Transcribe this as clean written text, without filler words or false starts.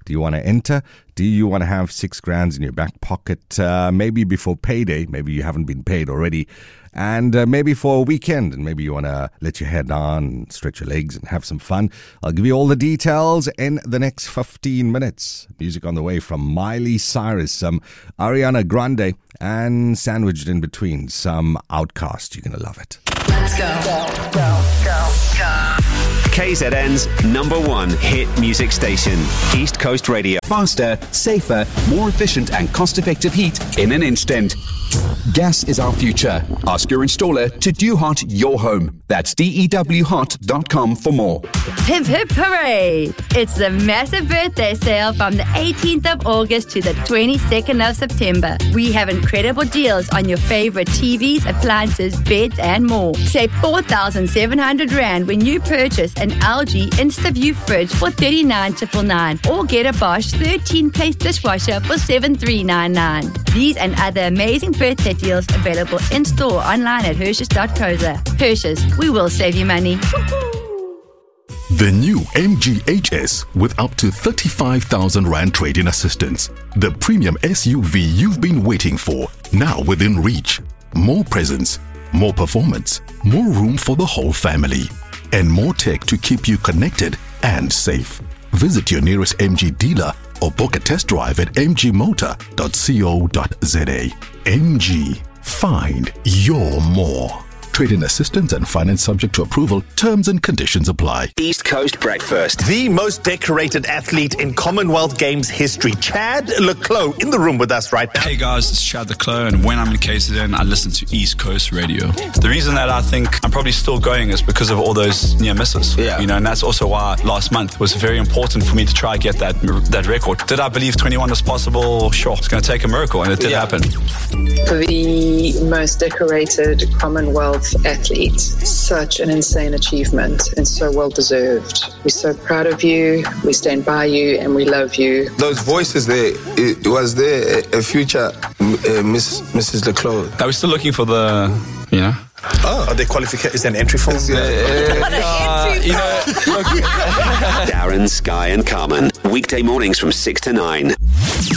Do you want to enter? Do you want to have $6,000 in your back pocket? Maybe before payday. Maybe you haven't been paid already. And maybe for a weekend, and maybe you want to let your hair down and stretch your legs and have some fun. I'll give you all the details in the next 15 minutes. Music on the way from Miley Cyrus, some Ariana Grande, and sandwiched in between, some Outkast. You're going to love it. Let's go. KZN's #1 hit music station, East Coast Radio. Faster, safer, more efficient and cost-effective heat in an instant. Gas is our future. Ask your installer to DewHot your home. That's dewhot.com for more. Hip hip hooray! It's the massive birthday sale from the 18th of August to the 22nd of September. We have incredible deals on your favorite TVs, appliances, beds and more. Save 4,700 Rand when you purchase an LG InstaView fridge for 39,999 or get a Bosch 13-place dishwasher for 7,399. These and other amazing birthday deals available in-store online at Hershes.co.za. Hershes, we will save you money. The new MG HS with up to 35,000 Rand trade-in assistance. The premium SUV you've been waiting for, now within reach. More presence, more performance, more room for the whole family, and more tech to keep you connected and safe. Visit your nearest MG dealer or book a test drive at mgmotor.co.za. MG. Find your more. Trade-in assistance and finance subject to approval. Terms and conditions apply. East Coast Breakfast. The most decorated athlete in Commonwealth Games history, Chad le Clos, in the room with us right now. Hey guys, it's Chad le Clos, and when I'm in KZN, I listen to East Coast Radio. The reason that I think I'm probably still going is because of all those near misses. Yeah. You know, and that's also why last month was very important for me to try get that record. Did I believe 21 was possible? Sure. It's going to take a miracle, and it did happen. The most decorated Commonwealth athlete. Such an insane achievement and so well deserved. We're so proud of you. We stand by you and we love you. Those voices there, was there a future Mrs. le Clos? Are we still looking for the, you know? Are they qualified? Is there an entry form? Darren, Sky and Carmen, weekday mornings from 6 to 9.